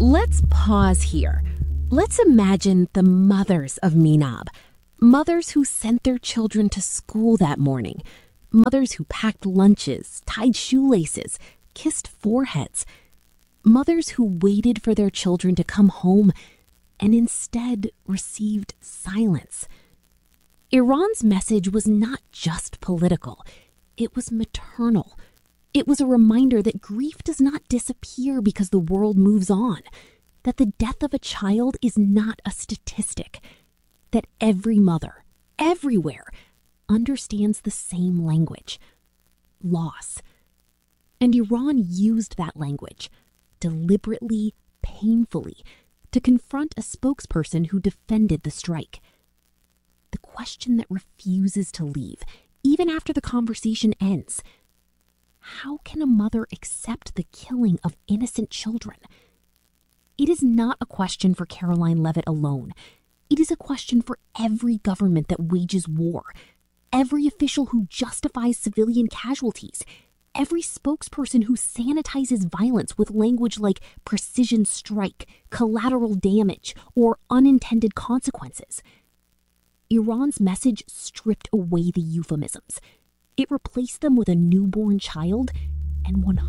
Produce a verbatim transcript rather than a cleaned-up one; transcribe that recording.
Let's pause here. Let's imagine the mothers of Minab. Mothers who sent their children to school that morning. Mothers who packed lunches, tied shoelaces, kissed foreheads. Mothers who waited for their children to come home and instead received silence. Iran's message was not just political. It was maternal. It was a reminder that grief does not disappear because the world moves on, that the death of a child is not a statistic, that every mother, everywhere, understands the same language, loss. And Iran used that language, deliberately, painfully, to confront a spokesperson who defended the strike. The question that refuses to leave, even after the conversation ends: how can a mother accept the killing of innocent children? It is not a question for Caroline Leavitt alone. It is a question for every government that wages war, every official who justifies civilian casualties, every spokesperson who sanitizes violence with language like precision strike, collateral damage, or unintended consequences. Iran's message stripped away the euphemisms. It replaced them with a newborn child and one